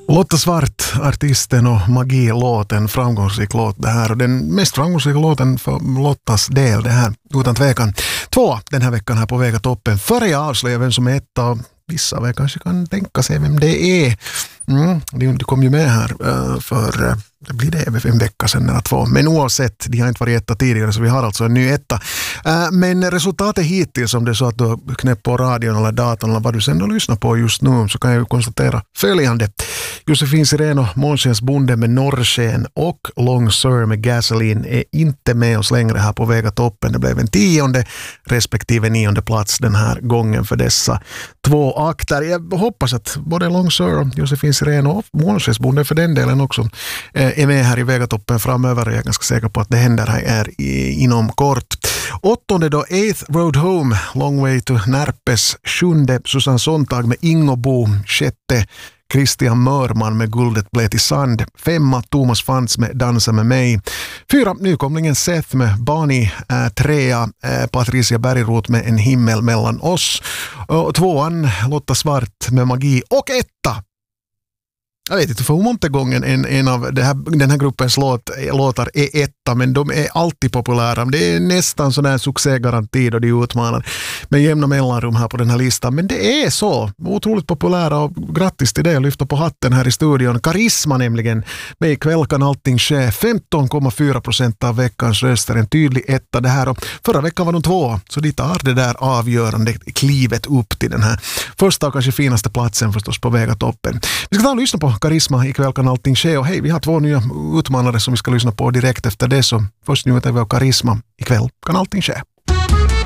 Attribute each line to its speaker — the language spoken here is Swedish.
Speaker 1: Lotta Svart, artisten och Magi-låten, framgångsrik låt det här. Och den mest framgångsrika låten för Lottas del det här, utan tvekan. 2 den här veckan här på Vega toppen. Före jag avslöjar vem som är etta, vissa av er kanske kan tänka sig vem det är. Du kom ju med här för det blir det en vecka sedan eller 2. Men oavsett, de har inte varit etta tidigare så vi har alltså en ny etta. Men resultatet hittills, om det är så att du knäpper på radion eller datorn eller vad du sen lyssnar på just nu, så kan jag ju konstatera följande. Josefin Sirén och Månskens bonde med Norrsken och Long Sir med Gasoline är inte med oss längre här på Vega toppen. Det blev en 10:e respektive 9:e plats den här gången för dessa 2 akter. Jag hoppas att både Long Sir och Josefin Sirén och Månskens bonde för den delen också är med här i Vegatoppen framöver. Jag är ganska säker på att det händer här inom kort. 8:e då 8th Road Home, Long Way to Närpes. 7:e Susanne Sontag med Ingobo. 6:e Christian Mörman med Guldet blev till sand. 5:a Thomas Fantz med Dansa med mig. 4:a nykomlingen Seth med Bani. 3:a Patricia Bergroth med En himmel mellan oss. Och 2:an Lotta Svart med Magi. Och 1:a, jag vet inte för hur många gånger en av den här gruppens låtar är etta, men de är alltid populära. Det är nästan sån här succégaranti då de utmanar med jämna mellanrum här på den här listan. Men det är så otroligt populära och grattis till det. Jag lyfter på hatten här i studion. Karisma nämligen. Men ikväll kan allting ske. 15,4% av veckans röster. En tydlig etta det här. Och förra veckan var de 2. Så de tar det där avgörande klivet upp till den här första och kanske finaste platsen förstås på Vega toppen. Vi ska ta och lyssna på Karisma, ikväll kan allting ske. Och hej, vi har 2 nya utmanare som vi ska lyssna på direkt efter det. Så först njuter vi av Karisma, ikväll kan allting ske.